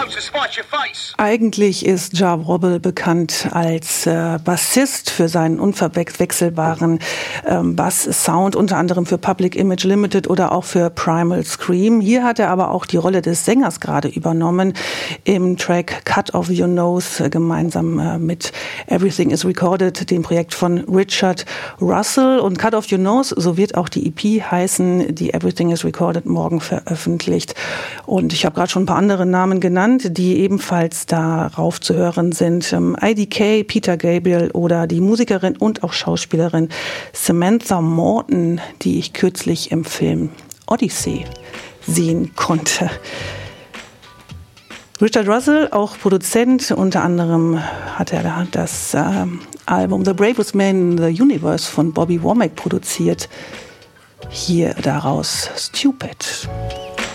Eigentlich ist Ja Wobble bekannt als Bassist für seinen unverwechselbaren Bass-Sound, unter anderem für Public Image Limited oder auch für Primal Scream. Hier hat er aber auch die Rolle des Sängers gerade übernommen im Track Cut of Your Nose, gemeinsam mit Everything is Recorded, dem Projekt von Richard Russell. Und Cut of Your Nose, so wird auch die EP heißen, die Everything is Recorded morgen veröffentlicht. Und ich habe gerade schon ein paar andere Namen genannt, die ebenfalls darauf zu hören sind. IDK, Peter Gabriel oder die Musikerin und auch Schauspielerin Samantha Morton, die ich kürzlich im Film Odyssey sehen konnte. Richard Russell, auch Produzent, unter anderem hat er das Album The Bravest Man in the Universe von Bobby Womack produziert. Hier daraus Stupid.